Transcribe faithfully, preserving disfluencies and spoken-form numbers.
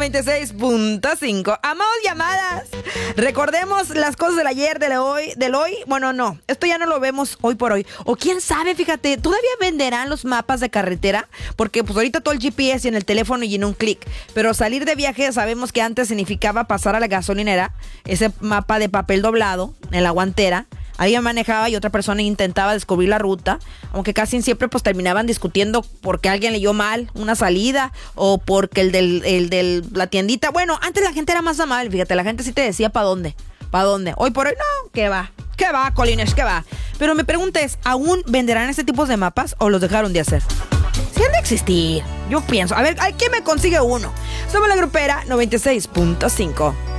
noventa y seis punto cinco. Amamos llamadas. Recordemos las cosas del ayer, del hoy, del hoy. Bueno, no, esto ya no lo vemos hoy por hoy. O quién sabe, fíjate, todavía venderán los mapas de carretera, porque pues ahorita todo el G P S en el teléfono y en un clic. Pero salir de viaje sabemos que antes significaba pasar a la gasolinera, ese mapa de papel doblado en la guantera. Alguien manejaba y otra persona intentaba descubrir la ruta, aunque casi siempre pues terminaban discutiendo porque alguien leyó mal una salida o porque el del, el del la tiendita. Bueno, antes la gente era más amable, fíjate, la gente sí te decía para dónde, para dónde. Hoy por hoy no, ¿qué va? ¿Qué va, Colines? ¿Qué va? Pero mi pregunta es, ¿aún venderán este tipo de mapas o los dejaron de hacer? Sí han de existir, yo pienso. A ver, ¿quién me consigue uno? Somos la Grupera noventa y seis punto cinco.